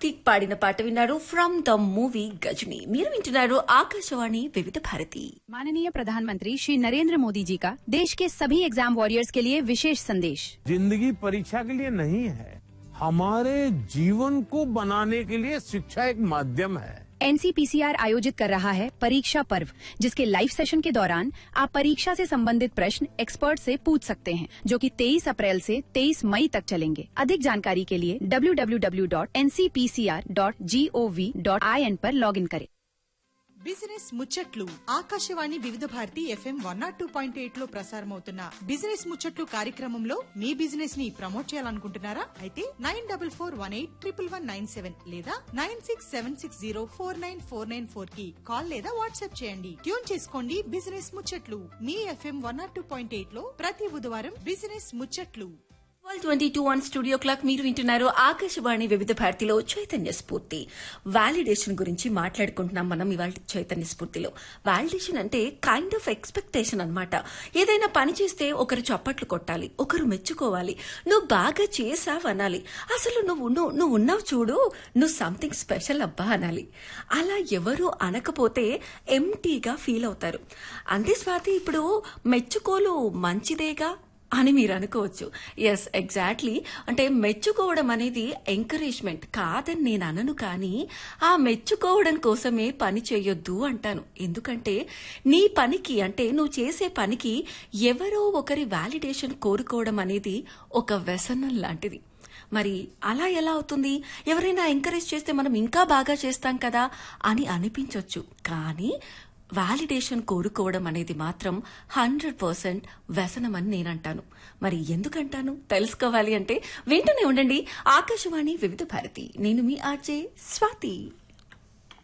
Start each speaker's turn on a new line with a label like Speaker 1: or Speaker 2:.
Speaker 1: కార్తిక్ పాడిన పాట విన్నారు ఫ్రమ్ ద మూవీ గజనీ. మీరు వింటున్నారు ఆకాశవాణి వివిధ భారతి.
Speaker 2: माननीय प्रधानमंत्री श्री नरेंद्र मोदी जी का देश के सभी एग्जाम वॉरियर्स के लिए विशेष संदेश।
Speaker 3: जिंदगी परीक्षा के लिए नहीं है, हमारे जीवन को बनाने के लिए शिक्षा एक माध्यम है।
Speaker 2: एनसीपीसीआर आयोजित कर रहा है परीक्षा पर्व, जिसके लाइव सेशन के दौरान आप परीक्षा से संबंधित प्रश्न एक्सपर्ट से पूछ सकते हैं, जो कि 23 अप्रैल से 23 मई तक चलेंगे। अधिक जानकारी के लिए www.ncpcr.gov.in पर लॉगिन करें।
Speaker 4: బిజినెస్ ముచ్చట్లు ఆకాశవాణి వివిధ భారతి FM 102.8 లో ప్రసారమవుతున్న బిజినెస్ ముచ్చట్లు కార్యక్రమంలో మీ బిజినెస్ ని ప్రమోట్ చేయాలనుకుంటున్నారా? అయితే 9448111197 లేదా 9676049494 కి కాల్ లేదా వాట్సాప్ చేయండి. ట్యూన్ చేసుకోండి బిజినెస్ ముచ్చట్లు మీ FM 102.8 లో ప్రతి బుధవారం బిజినెస్ ముచ్చట్లు.
Speaker 1: 12:22 ఆన్ స్టూడియో క్లాక్. మీరు వింటున్నారు ఆకాశవాణి వివిధ భారతిలో చైతన్య స్ఫూర్తి. వాలిడేషన్ గురించి మాట్లాడుకుంటున్నాం మనం ఇవాళ చైతన్య స్ఫూర్తిలో. వాలిడేషన్ అంటే కైండ్ ఆఫ్ ఎక్స్పెక్టేషన్ అన్నమాట. ఏదైనా పని చేస్తే ఒకరు చప్పట్లు కొట్టాలి, ఒకరు మెచ్చుకోవాలి, నువ్వు బాగా చేసావు అనాలి, అసలు నువ్వు ఉన్నావు చూడు, నువ్వు సంథింగ్ స్పెషల్ అబ్బా అనాలి. అలా ఎవరు అనకపోతే ఎంటీగా ఫీల్ అవుతారు. అంతే స్వాతి, ఇప్పుడు మెచ్చుకోలు మంచిదేగా అని మీరు అనుకోవచ్చు. Yes, exactly. అంటే మెచ్చుకోవడం అనేది ఎంకరేజ్మెంట్ కాదని నేను అనను, కానీ ఆ మెచ్చుకోవడం కోసమే పని చేయొద్దు అంటాను. ఎందుకంటే నీ పనికి, అంటే నువ్వు చేసే పనికి ఎవరో ఒకరి వాలిడేషన్ కోరుకోవడం అనేది ఒక వ్యసనం లాంటిది. మరి అలా ఎలా అవుతుంది? ఎవరైనా ఎంకరేజ్ చేస్తే మనం ఇంకా బాగా చేస్తాం కదా అని అనిపించవచ్చు, కానీ వాలిడేషన్ కోరుకోవడం అనేది మాత్రం 100% వ్యసనమని నేనంటాను. మరి ఎందుకంటాను తెలుసుకోవాలి అంటే వింటూనే ఉండండి ఆకాశవాణి వివిధ భారతి. నేను మీ ఆర్జే స్వాతి.